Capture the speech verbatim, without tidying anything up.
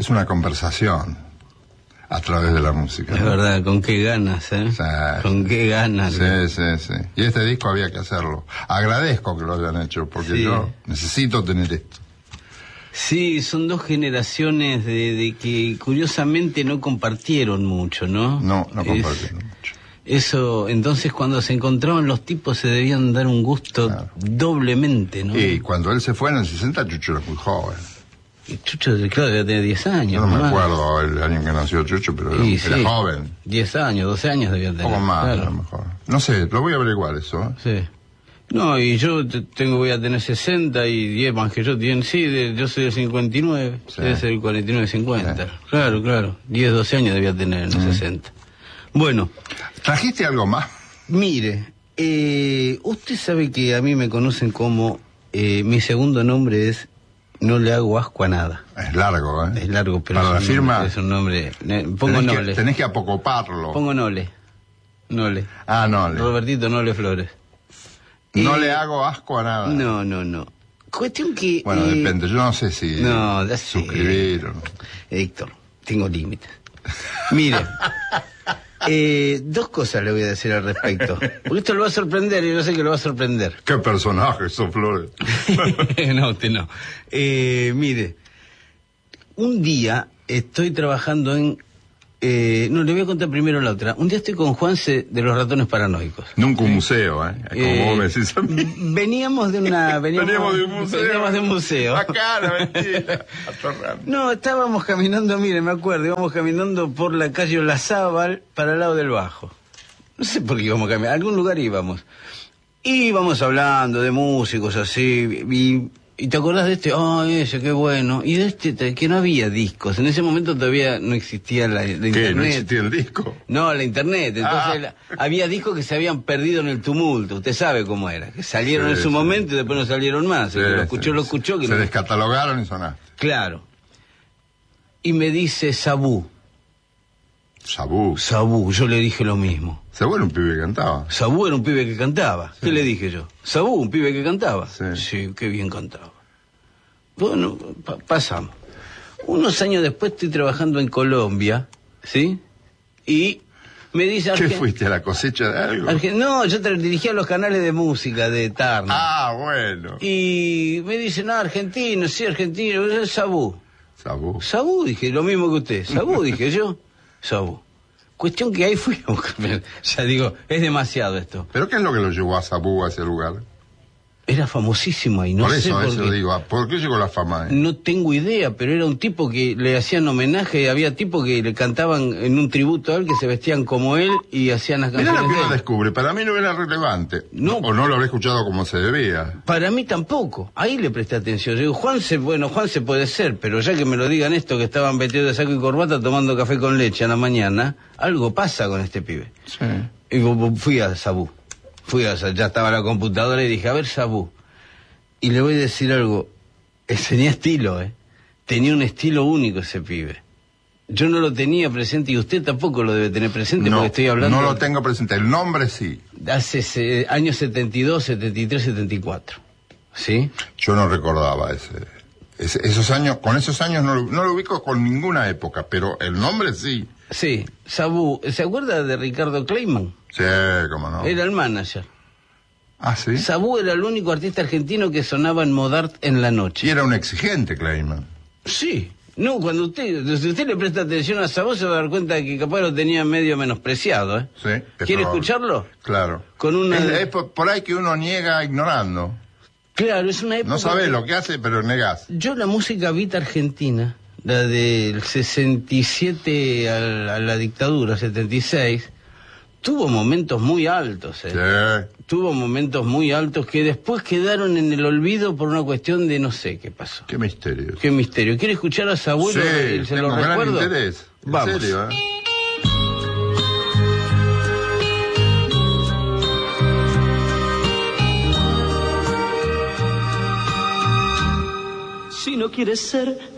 Es una conversación a través de la música. Es ¿no? verdad, con qué ganas, ¿eh? Sí, con qué ganas. Sí, sí, sí. Y este disco había que hacerlo. Agradezco que lo hayan hecho, porque Sí. yo necesito tener esto. Sí, son dos generaciones de, de que curiosamente no compartieron mucho, ¿no? No, no Es- compartieron mucho. Eso, entonces cuando se encontraban los tipos se debían dar un gusto Claro. doblemente, ¿no? Y cuando él se fue en el sesenta, Chucho era muy joven. Y Chucho, claro, debía tener diez años. Yo no me más. acuerdo el año que nació Chucho, pero era, Y era sí, joven. diez años, doce años debía Un tener. poco más, claro. a lo mejor. No sé, lo voy a averiguar eso. ¿eh? Sí. No, y yo te- tengo, voy a tener sesenta y diez más que yo tienen, sí, de- yo soy del cincuenta y nueve, Sí. debe ser el cuarenta y nueve cincuenta. Sí. Claro, claro, diez, doce años debía tener en el Mm. sesenta. Bueno, ¿Trajiste algo más? mire, eh, usted sabe que a mí me conocen como, eh, mi segundo nombre es No le hago asco a nada. Es largo, ¿eh? Es largo, pero Para es la un firma, nombre, es un nombre, ne- pongo tenés, Nole, que, tenés que apocoparlo. pongo Nole, Nole, Ah, no, le, Robertito Nole Flores. no Eh, le hago asco a nada. No, no, no. Cuestión que... Bueno, eh, depende, yo no sé si No, ya sé. suscribir o no. Héctor, tengo límites. Mire, eh, dos cosas le voy a decir al respecto. Porque esto lo va a sorprender y yo sé que lo va a sorprender. ¿Qué personaje son Flores? No, usted no. Eh, mire, un día estoy trabajando en... Eh, no, le voy a contar primero la otra. Un día estoy con Juanse de los ratones paranoicos. Nunca un museo, ¿eh? Como Eh, vos me decís a mí. Veníamos de una... Veníamos de un museo. Veníamos de un museo. Acá, la mentira. Atorrando. No, estábamos caminando, mire, me acuerdo, íbamos caminando por la calle Olazábal para el lado del Bajo. No sé por qué íbamos a caminar, a algún lugar íbamos. Y íbamos hablando de músicos así, y, y te acordás de este, ah, ese, qué bueno. Y de este, te- que no había discos, en ese momento todavía no existía la, la ¿Qué? internet. ¿No existía el disco? No, la internet. Entonces Ah. la- había discos que se habían perdido en el tumulto. Usted sabe cómo era. Que salieron Sí, en su sí. momento y después no salieron más. El que Sí, lo escuchó, sí, lo sí. escuchó. Que Se no- descatalogaron y sonaste. Claro. Y me dice Sabú. Sabú. Sabú, yo le dije lo mismo. Sabú era un pibe que cantaba. Sabú era un pibe que cantaba. ¿Qué le dije yo? Sabú, un pibe que cantaba. Sí. qué bien cantaba. Bueno, pa- pasamos. Unos años después estoy trabajando en Colombia, ¿sí? Y me dice... ¿Qué Argen- fuiste a la cosecha de algo? Argen- No, yo te dirigía los canales de música de Tarna. Ah, bueno. Y me dice, no, argentino, sí, argentino, es Sabú. Sabú. Sabú, dije, lo mismo que usted. Sabú, dije yo. Sabú. Cuestión que ahí fui. Ya digo, es demasiado esto. ¿Pero qué es lo que lo llevó a Sabú a ese lugar? Era famosísimo ahí, no por sé eso, por eso qué. digo. ¿Por qué llegó la fama? eh? No tengo idea, pero era un tipo que le hacían homenaje, había tipos que le cantaban en un tributo a él, que se vestían como él y hacían las Mirá canciones lo que de uno él. descubre. Para mí no era relevante. No. O no lo habré escuchado como se debía. Para mí tampoco, ahí le presté atención. Yo digo, Juanse, bueno, Juanse puede ser, pero ya que me lo digan esto, que estaban vestidos de saco y corbata tomando café con leche a la mañana, algo pasa con este pibe. Sí. Y fu- fui a Sabú. Fui a, ya estaba la computadora y dije, a ver, Sabú. Y le voy a decir algo, eh, tenía estilo, ¿eh? Tenía un estilo único ese pibe. Yo no lo tenía presente y usted tampoco lo debe tener presente No, porque estoy hablando... no lo tengo presente. El nombre sí. Hace se- años setenta y dos, setenta y tres, setenta y cuatro. ¿Sí? Yo no recordaba ese, ese- esos años. Con esos años no, lo- no lo ubico con ninguna época, pero el nombre sí. Sí, Sabú. ¿Se acuerda de Ricardo Kleiman? Sí, cómo no. Era el manager. Ah, sí. Sabú era el único artista argentino que sonaba en Modart en la noche. Y era un exigente, Kleiman. Sí. No, cuando usted, si usted le presta atención a Sabú se va a dar cuenta de que capaz lo tenía medio menospreciado, ¿eh? Sí. es ¿Quiere probable. escucharlo? Claro. Con una... Es, es por, por ahí que uno niega ignorando. Claro, es una época... No sabes lo que hace, pero negás. Yo la música Vita argentina, la del sesenta y siete a la, a la dictadura, setenta y seis, tuvo momentos muy altos, ¿eh? Sí. Tuvo momentos muy altos que después quedaron en el olvido por una cuestión de no sé qué pasó. Qué misterio. Qué misterio. ¿Quiere escuchar a Sabú? Sí, ¿Se tengo lo gran recuerdo? interés. En Vamos. serio, ¿eh? Si no quieres ser